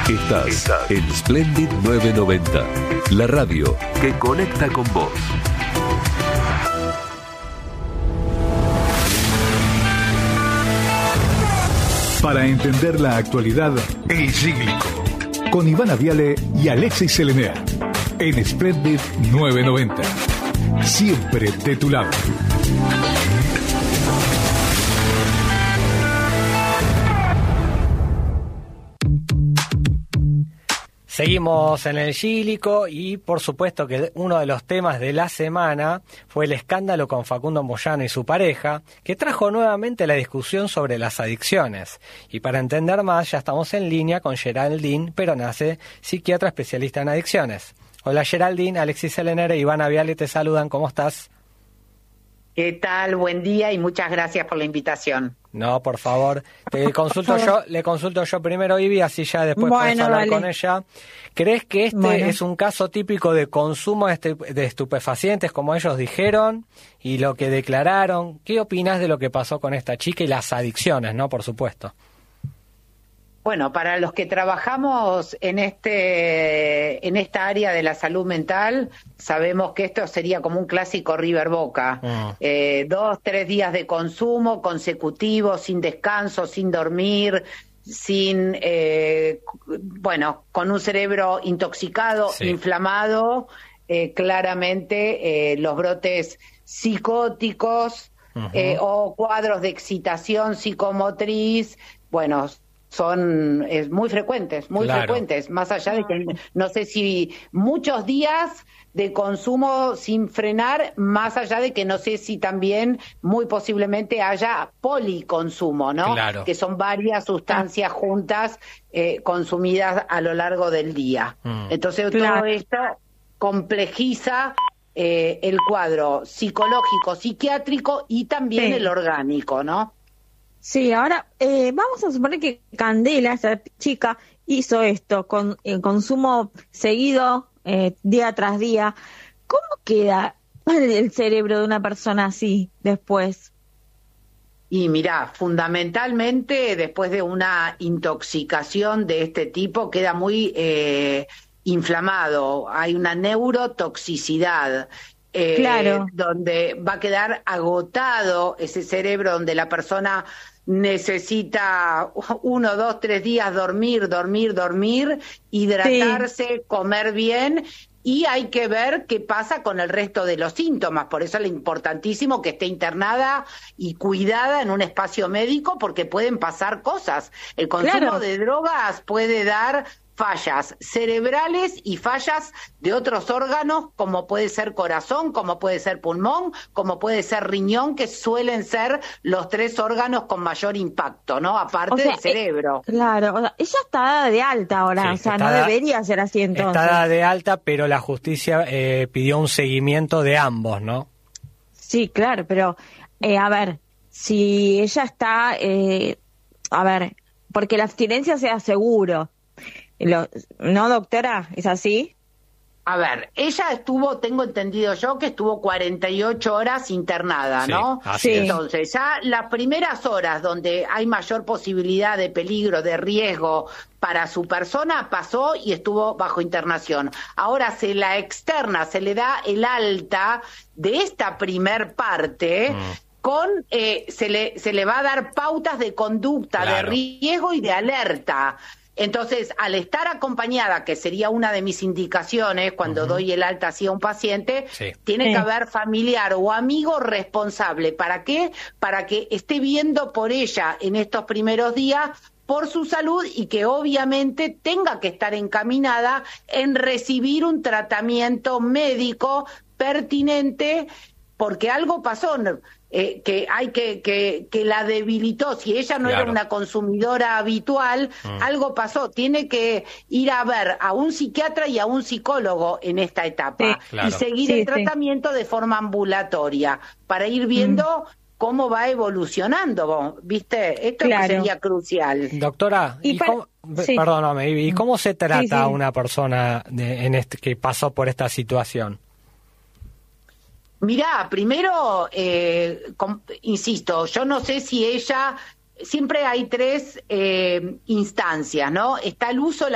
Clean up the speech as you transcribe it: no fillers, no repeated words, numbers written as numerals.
Estás en Splendid 990, la radio que conecta con vos. Para entender la actualidad, El Cíclico, con Ivana Viale y Alexis Selener, en Splendid 990. Siempre de tu lado. Seguimos en el Cíclico y por supuesto que uno de los temas de la semana fue el escándalo con Facundo Moyano y su pareja, que trajo nuevamente la discusión sobre las adicciones. Y para entender más ya estamos en línea con Geraldine Peronace, psiquiatra especialista en adicciones. Hola Geraldine, Alexis Selener e Ivana Viale te saludan, ¿cómo estás? ¿Qué tal? Buen día y muchas gracias por la invitación. No, por favor. Le consulto yo primero, Ivy, así ya después podés hablar con ella. ¿Crees que es un caso típico de consumo de estupefacientes, como ellos dijeron, y lo que declararon? ¿Qué opinás de lo que pasó con esta chica y las adicciones, no? Por supuesto. Bueno, para los que trabajamos en esta área de la salud mental, sabemos que esto sería como un clásico River Boca. 2, 3 días de consumo consecutivos, sin descanso, sin dormir, con un cerebro intoxicado, inflamado, claramente los brotes psicóticos o cuadros de excitación psicomotriz, son muy frecuentes, frecuentes, más allá de que no sé si muchos días de consumo sin frenar, más allá de que no sé si también muy posiblemente haya policonsumo, ¿no? Claro. Que son varias sustancias juntas consumidas a lo largo del día. Entonces todo esto complejiza el cuadro psicológico, psiquiátrico y también el orgánico, ¿no? Sí, ahora vamos a suponer que Candela, esa chica, hizo esto con el consumo seguido, día tras día. ¿Cómo queda el cerebro de una persona así después? Y mirá, fundamentalmente después de una intoxicación de este tipo queda muy inflamado, hay una neurotoxicidad. Donde va a quedar agotado ese cerebro, donde la persona necesita 1, 2, 3 días dormir, hidratarse, comer bien, y hay que ver qué pasa con el resto de los síntomas. Por eso es importantísimo que esté internada y cuidada en un espacio médico, porque pueden pasar cosas. El consumo de drogas puede dar fallas cerebrales y fallas de otros órganos, como puede ser corazón, como puede ser pulmón, como puede ser riñón, que suelen ser los 3 órganos con mayor impacto, ¿no? Aparte del cerebro. Claro, ella está dada de alta ahora, no debería ser así entonces. Está dada de alta, pero la justicia pidió un seguimiento de ambos, ¿no? Sí, claro, pero a ver, si ella está, porque la abstinencia sea seguro. ¿No, doctora? ¿Es así? A ver, ella tengo entendido yo, que estuvo 48 horas internada, ¿no? Así es. Entonces, ya las primeras horas donde hay mayor posibilidad de peligro, de riesgo para su persona, pasó y estuvo bajo internación. Ahora se la externa, se le da el alta de esta primer parte, se le va a dar pautas de conducta, de riesgo y de alerta. Entonces, al estar acompañada, que sería una de mis indicaciones cuando doy el alta así a un paciente, tiene que haber familiar o amigo responsable. ¿Para qué? Para que esté viendo por ella en estos primeros días por su salud, y que obviamente tenga que estar encaminada en recibir un tratamiento médico pertinente, porque algo pasó. Que la debilitó. Si ella no era una consumidora habitual, algo pasó. Tiene que ir a ver a un psiquiatra y a un psicólogo en esta etapa, y seguir el tratamiento de forma ambulatoria para ir viendo cómo va evolucionando, ¿viste? Esto sería crucial. Doctora, perdóname, ¿y cómo se trata a una persona que pasó por esta situación? Mirá, primero, insisto, yo no sé si ella... Siempre hay 3 instancias, ¿no? Está el uso,